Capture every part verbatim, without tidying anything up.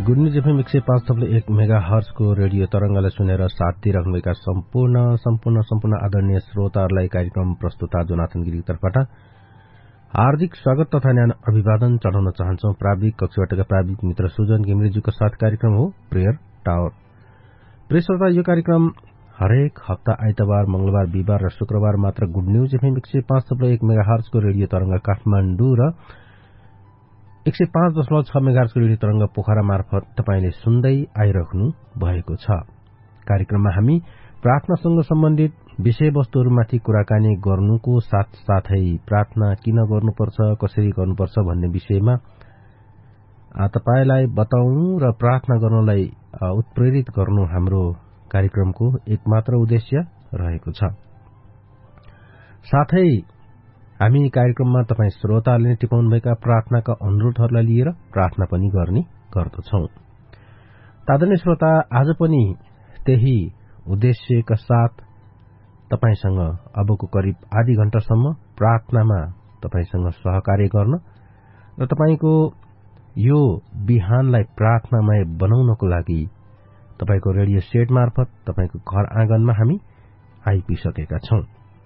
Good news FM एक सय पाँच थप्लो एक मेगा हर्जको रेडियो तरंगलाई सुनेर साथ दिइराख्नुभएका सम्पूर्ण सम्पूर्ण सम्पूर्ण आदरणीय श्रोताहरूलाई कार्यक्रम प्रस्तुता जोनाथन गिरी तर्फबाट हार्दिक स्वागत तथा न्यानो अभिवादन चढाउन चाहन्छौ। प्राविधिक कक्षबाटका प्राविधिक मित्र सुजन घिमिरेज्यूको साथ कार्यक्रम हो प्रेयर टावर। प्रिय श्रोता, यो कार्यक्रम हरेक हप्ता आइतबार, मंगलबार, बिहिबार र शुक्रबार मात्र गुड न्यूज एफएम एक सय पाँच थप्लो एक मेगा हर्जको रेडियो तरंग काठमाडौँ र एक सय पाँच दशमलव छ मेगाहर्जको रेडियो तरंग पोखरा मार्फत तपाईले सुन्दै आइरहनु भएको छ। कार्यक्रममा हामी प्रार्थनासँग सम्बन्धित विषयवस्तुहरूमाथि कुराकानी गर्नुको साथसाथै प्रार्थना किन गर्नुपर्छ, कसरी गर्नुपर्छ भन्ने विषयमा तपाईलाई बताउनु र प्रार्थना गर्नलाई उत्प्रेरित गर्नु हाम्रो कार्यक्रमको एकमात्र उद्देश्य रहेको छ। साथै हामी कार्यक्रममा तपाई श्रोताहरूले टिपाउनुभएका प्रार्थनाका अनुरोधहरूलाई लिएर प्रार्थना पनि गर्ने गर्दछौं। आदरणीय श्रोता, आज पनि त्यही उद्देश्यका साथ तपाईसँग अबको करिब आधी घण्टासम्म प्रार्थनामा तपाईसँग सहकार्य गर्न र तपाईको यो बिहानलाई प्रार्थनामय बनाउनको लागि तपाईको रेडियो सेट मार्फत तपाईको घर आँगनमा हामी आइपुगिसकेका छौं।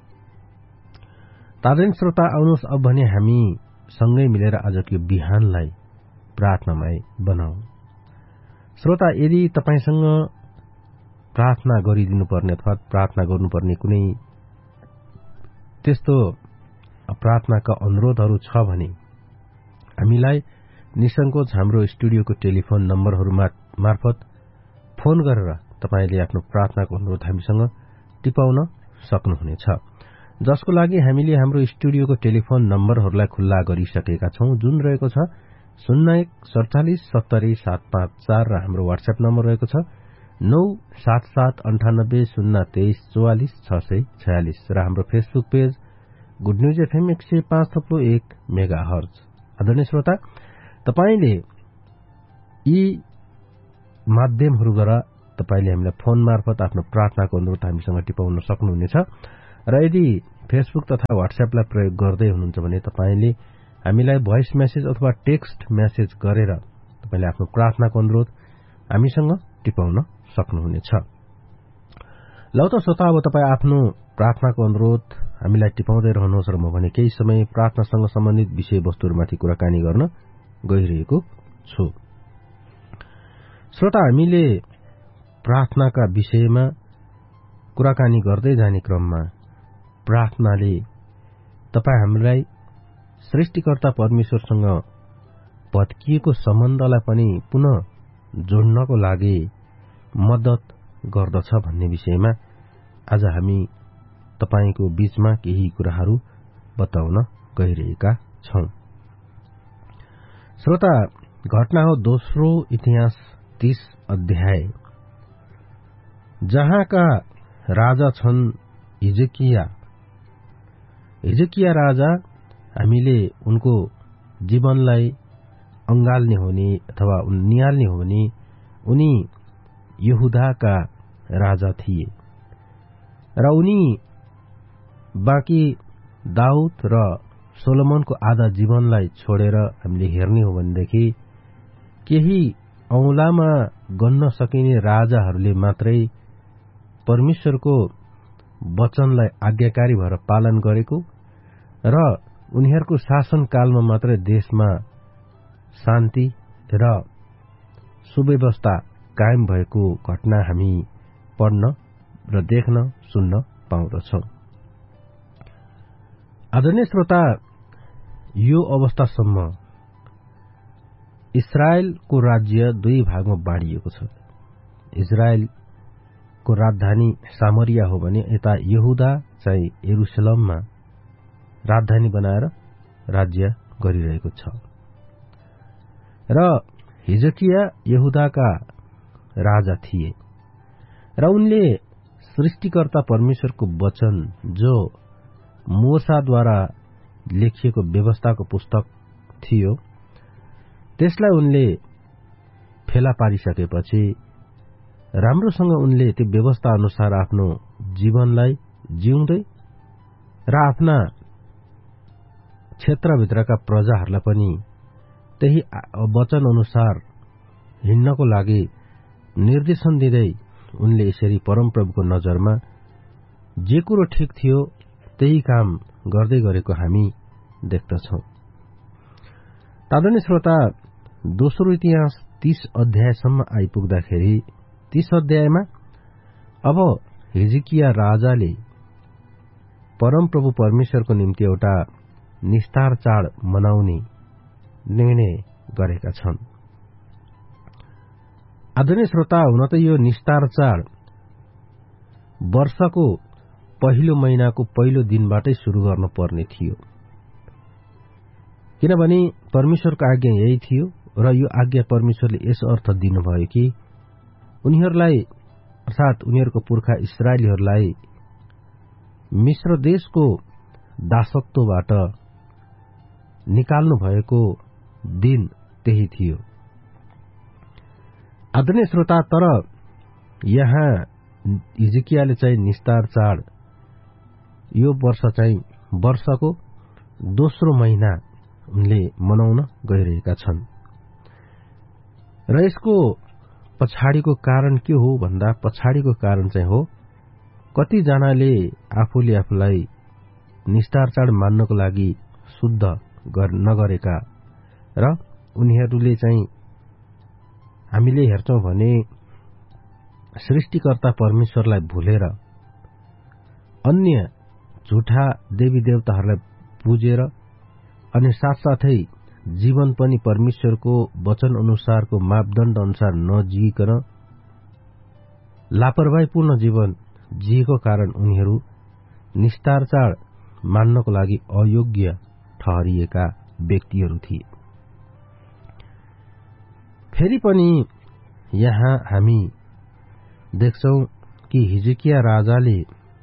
आदरणीय श्रोता, आउनुहोस् अब भने हामी सँगै मिलेर आजको बिहानलाई प्रार्थनामय बनाऊ। श्रोता, यदि तपाईसँग प्रार्थना गरिदिनुपर्ने अथवा प्रार्थना गर्नुपर्ने कुनै त्यस्तो प्रार्थनाका अनुरोधहरू छ भने हामीलाई निसंकोच हाम्रो स्टुडियोको टेलिफोन नम्बरहरू मार्फत फोन गरेर तपाईले आफ्नो प्रार्थनाको अनुरोध हामीसँग टिपाउन सक्नुहुनेछ, जसको लागि हामीले हाम्रो स्टुडियोको टेलिफोन नम्बरहरूलाई खुल्ला गरिसकेका छौं, जुन रहेको छ शून्य एक सडचालिस सत्तरी सात पाँच चार र हाम्रो व्हाट्सएप नम्बर रहेको छ नौ सात सात अन्ठानब्बे शून्य तेइस चौवालिस छ सय छयालिस र हाम्रो Facebook page good news FM एक सय पाँच थप्लो एक मेगा हर्ज। आदरणीय श्रोता, तपाईले यी माध्यमहरूद्वारा तपाईले हामीलाई फोन मार्फत आफ्नो प्रार्थनाको अनुरोध हामीसँग टिपाउन सक्नुहुनेछ र यदि फेसबुक तथा व्हाट्सएपलाई प्रयोग गर्दै हुनुहुन्छ भने तपाईले हामीलाई भोइस मेसेज अथवा टेक्स्ट मेसेज गरेर तपाईले आफ्नो प्रार्थनाको अनुरोध हामीसँग टिपाउन सक्नुहुनेछ। लौ त श्रोता, अब तपाईँ आफ्नो प्रार्थनाको अनुरोध हामीलाई टिपाउँदै रहनुहोस् र म भने केही समय प्रार्थनासँग सम्बन्धित विषयवस्तुहरूमाथि कुराकानी गर्न गइरहेको छु। श्रोता, हामीले प्रार्थनाका विषयमा कुराकानी गर्दै जाने क्रममा प्रार्थनाले तपाई हामीलाई सृष्टिकर्ता परमेश्वरसँग भत्किएको सम्बन्धलाई पनि पुनः जोड्नको लागि मद्दत गर्दछ भन्ने विषयमा आज हामी तपाईको बीचमा केही कुराहरू बताउन गइरहेका छौं। श्रोता, घटना हो दोस्रो इतिहास तीस अध्याय, जहाँका राजा छन् हिजकिया। हिजकिया राजा, हामीले उनको जीवनलाई अंगाल्ने हो भने अथवा निहाल्ने हो भने उनी यहूदाका राजा थिए र उनी बाँकी दाऊद र सोलोमनको आधा जीवनलाई छोडेर हामीले हेर्ने हो भनेदेखि केही औंलामा गन्न सकिने राजाहरूले मात्रै परमेश्वरको वचनलाई आज्ञाकारी भएर पालन गरेको र उनीहरूको शासनकालमा मात्रै देशमा शान्ति र सुव्यवस्था कायम भएको घटना हामी पढ्न र देख्न सुन्न पाउँदछौं। आदरणीय श्रोता, यो अवस्थासम्म इजरायलको राज्य दुई भागमा बाँडिएको छ। इजरायलको राजधानी सामरिया हो भने यता यहूदा चाहिँ यरुशलेममा राजधानी बनाएर राज्य गरिरहेको छ र हिजकिया यहूदाका राजा थिए र उनले सृष्टिकर्ता परमेश्वरको वचन जो मोसाद्वारा लेखिएको व्यवस्थाको पुस्तक थियो त्यसलाई उनले फेला पारिसकेपछि राम्रोसँग उनले त्यो व्यवस्था अनुसार आफ्नो जीवनलाई जिउँदै र आफ्ना क्षेत्रभित्रका प्रजाहरूलाई पनि त्यही वचन अनुसार हिँड्नको लागि निर्देशन दिँदै उनले यसरी परमप्रभुको नजरमा जे कुरो ठिक थियो त्यही काम गर्दै गरेको हामी देख्दछौं। आदरणीय श्रोता, दोस्रो इतिहास तीस अध्यायसम्म आइपुग्दाखेरि तीस अध्यायमा अब हिजकिया राजाले परमप्रभु परमेश्वरको निम्ति एउटा निस्तार चाड मनाउने निर्णय गरेका छन्। आदरणीय श्रोता, हुन त यो निस्तार चाड वर्षको पहिलो महिनाको पहिलो दिनबाटै शुरू गर्नुपर्ने थियो, किनभने परमेश्वरको आज्ञा यही थियो र यो आज्ञा परमेश्वरले यस अर्थ दिनुभयो कि उनीहरूलाई अर्थात उनीहरूको पुर्खा इस्राएलीहरूलाई मिश्र देशको दासत्वबाट निकाल्नु भएको दिन त्यही थियो। आदरणीय श्रोता, तर यहाँ हिजकियाले चाहिँ निस्तार चाड यो वर्ष चाहिँ वर्षको दोस्रो महिना उनले मनाउन गइरहेका छन् र यसको पछाडिको कारण के हो भन्दा पछाडिको कारण चाहिँ हो कतिजनाले आफूले आफूलाई निस्तार चाड मान्नको लागि शुद्ध नगरेका र उनीहरूले चाहिँ हामीले हेर्छौं भने सृष्टिकर्ता परमेश्वरलाई भुलेर अन्य झुठा देवी देवताहरूलाई पूजेर अनि साथसाथै जीवन पनि परमेश्वरको वचन अनुसारको मापदण्ड अनुसार नजिइकन लापरवाहीपूर्ण जीवन जिएको कारण उनीहरू निस्तार चाड मान्नको लागि अयोग्य ठहरिएका व्यक्तिहरू थिए। फेरि पनि यहाँ हामी देख्छौं कि हिजकिया राजाले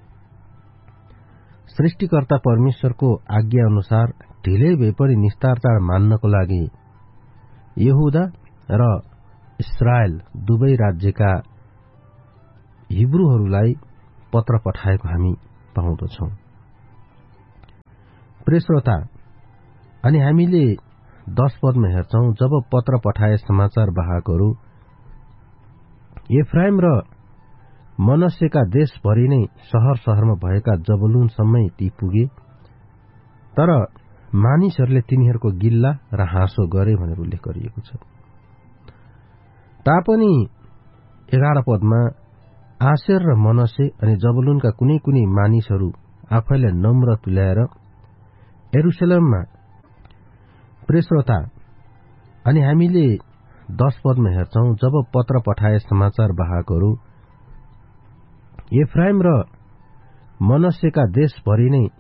सृष्टिकर्ता परमेश्वरको आज्ञा अनुसार ढिलै भए पनि निस्तार चाड मान्नको लागि यहूदा र इस्राएल दुवै राज्यका हिब्रूहरूलाई पत्र पठाएको हामी पाउँदछौं। प्रिय श्रोता, अनि हामीले दश पदमा हेर्छौं, जब पत्र पठाए समाचार वाहकहरू एफ्राइम र मनस्यका देशभरि नै शहर शहरमा भएका जबलुनसम्मै ती पुगे, तर मानिसहरूले तिनीहरूको गिल्ला र हाँसो गरे भनेर उल्लेख गरिएको छ। तापनि एघार पदमा आशेर र मनस्से अनि जबलुनका कुनै कुनै मानिसहरू आफैलाई नम्र तुल्याएर यरुशलेममा प्रिय श्रोता, अनि हामीले दश पदमा हेर्छौं, जब पत्र पठाए समाचार वाहकहरू एफ्राइम र मनस्यका देशभरि नै